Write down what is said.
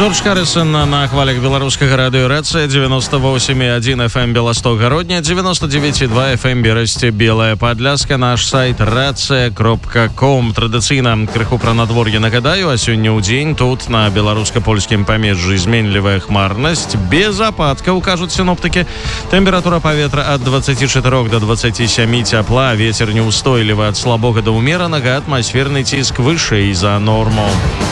Джордж Харрисон на хвалях беларускага радыё «Рацыя», 98,1 FM Белосток-Городня, 99,2 FM Берасці, Белая Падляска, наш сайт racja.com. Традыцыйна крыху пра надвор'е нагадаю, а сёння ў дзень тут на беларуска-польскім памежжы зменлівая хмарнасць, без ападкаў, кажуць сіноптыкі. Тэмпература паветра ад 24 до 27 цяпла, вецер неўстойлівы ад слабога да ўмеранага, атмасферны ціск вышэй за норму.